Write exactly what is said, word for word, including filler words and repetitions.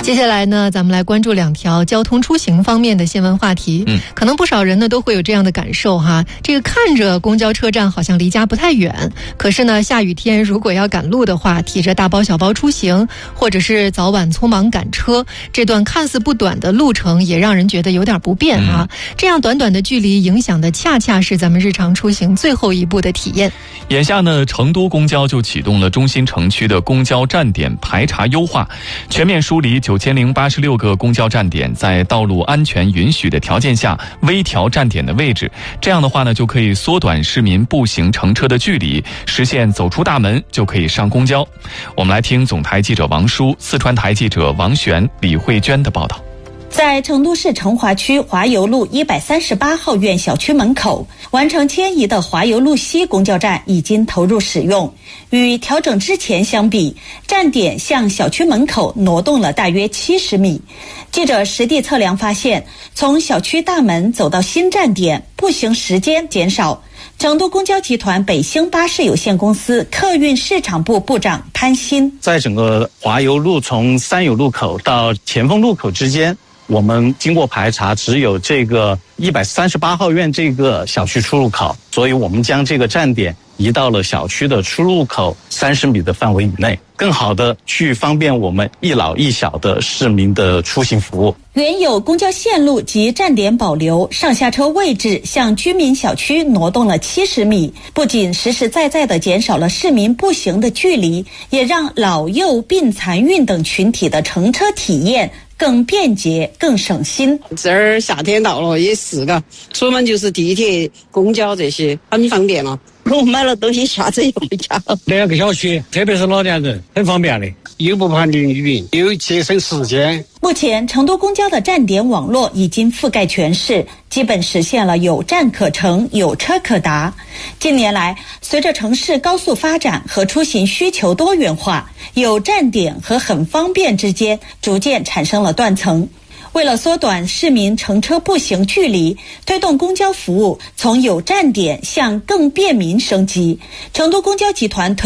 接下来呢，咱们来关注两条交通出行方面的新闻话题。嗯，可能不少人呢都会有这样的感受哈，这个看着公交车站好像离家不太远，可是呢，下雨天如果要赶路的话，提着大包小包出行，或者是早晚匆忙赶车，这段看似不短的路程也让人觉得有点不便啊。嗯、这样短短的距离影响的恰恰是咱们日常出行最后一步的体验。 眼下呢，成都公交就启动了中心城区的公交站点排查优化，全面梳理九千零八十六个公交站点，在道路安全允许的条件下微调站点的位置。这样的话呢，就可以缩短市民步行乘车的距离，实现走出大门就可以上公交。我们来听总台记者王舒、四川台记者王璇、李慧娟的报道。 在成都市成华区华油路一百三十八号院小区门口，完成迁移的华油路西公交站已经投入使用。与调整之前相比，站点向小区门口挪动了大约七十米。记者实地测量发现，从小区大门走到新站点，步行时间减少。成都公交集团北星巴士有限公司客运市场部部长潘鑫， 在整个华油路从三友路口到前锋路口之间，我们经过排查，只有这个一百三十八号院这个小区出入口，所以我们将这个站点移到了小区的出入口三十米的范围以内，更好的去方便我们一老一小的市民的出行服务。 原有公交线路及站点保留，上下车位置向居民小区挪动了七十米，不仅实实在在地减少了市民步行的距离，也让老幼病残孕等群体的乘车体验更便捷、更省心。 这儿夏天到了也是嘎，出门就是地铁、公交这些，很方便了。 我买了东西下车就回家了。 两个小区，特别是老年人，很方便的，又不怕淋雨，又节省时间。 目前，成都公交的站点网络已经覆盖全市，基本实现了有站可乘、有车可达。近年来，随着城市高速发展和出行需求多元化，有站点和很方便之间逐渐产生了断层。为了缩短市民乘车步行距离，推动公交服务从有站点向更便民升级，成都公交集团推